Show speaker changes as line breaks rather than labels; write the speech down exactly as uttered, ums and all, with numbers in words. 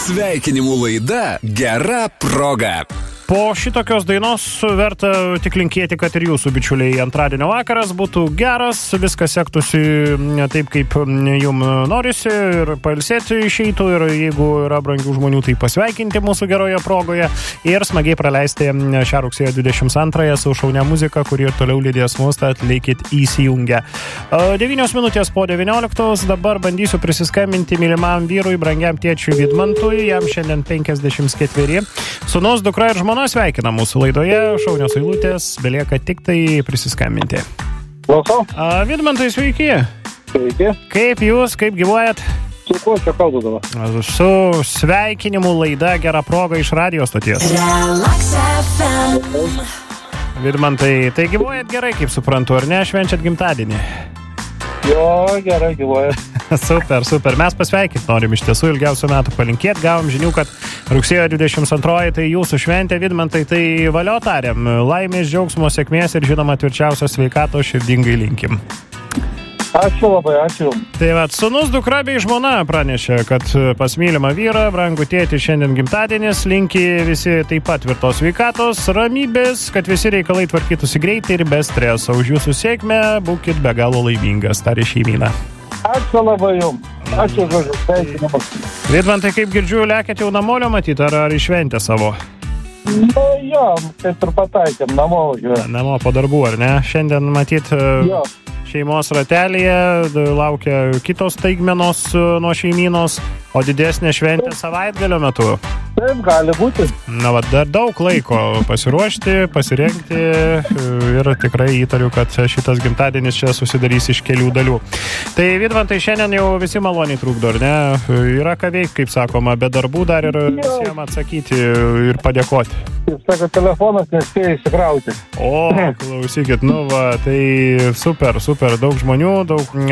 Sveikinimų laida Gera proga.
Po šitokios dainos verta tik linkėti, kad ir jūsų bičiuliai antradienio vakaras būtų geras, viskas sektųsi taip, kaip jum norisi ir pailsėti išeitų ir jeigu yra brangių žmonių, tai pasveikinti mūsų geroje progoje ir smagiai praleisti šią rugsėjo dvidešimt antrąją su šaunia muzika, kuri ir toliau lydės mus, tad likit įsijungę. devynios minutės po devynioliktos, dabar bandysiu prisiskambinti mylimam vyrui, brangiam tėčiui Vidmantui, jam šiandien penkiasdešimt ketveri. Sūnus, dukra ir žmona sveikina mūsų laidoje, šaunios eilutės, belieka tik tai prisiskambinti.
Klausau.
A, Vidmantai, sveiki.
Sveiki.
Kaip jūs, kaip gyvuojat?
Su kuo čia kalbu dabar?
Su sveikinimų laida Gera proga iš radijo stoties. Vidmantai, tai gyvuojat gerai, kaip suprantu, ar ne? Švenčiat gimtadienį?
Jo, gerai gyvuojat.
Super, super. Mes pasveikinti norim iš tiesų ilgiausių metų palinkėti. Gavom žinių, kad rugsėjo dvidešimt antroji tai jūsų šventė, Vidmantai, tai valio tariam. Laimės, džiaugsmo, sėkmės ir žinoma tvirčiausios sveikatos širdingai linkim.
Ačiū labai, ačiū.
Tai vat, sūnus, dukra bei žmona pranešė, kad pas mylimą vyrą, brangų tėtį, šiandien gimtadienis, linki visi taip pat tvirtos sveikatos, ramybės, kad visi reikalai tvarkytųsi greitai ir be streso. Už jūsų sėkmę būkit be galo laimingas, tarė šeimyna.
Ačiū labai jums. Ačiū žodžiu, sveikinimus.
Vidmantai, kaip girdžiu, lekėt jau namolio matyti, ar, ar išventė savo?
Nu jo, taip ir pataikėm, namo važiuoju.
Namo po darbų, ar ne? Šiandien matyt
Jo.
šeimos ratelėje laukia kitos staigmenos nuo šeimynos, o didesnė šventė savaitgalio metu.
Taip, gali būti.
Na, va, dar daug laiko pasiruošti, pasirengti ir tikrai įtariu, kad šitas gimtadienis čia susidarys iš kelių dalių. Tai, Vidmantai, šiandien jau visi maloniai trukdo, ar ne? Yra ką veikti, kaip sakoma, be darbų dar ir visiems atsakyti ir padėkoti.
Kaip sako, telefonas nespėja įsikrauti.
O, klausykit, nu va, tai super, super, daug žmonių, daug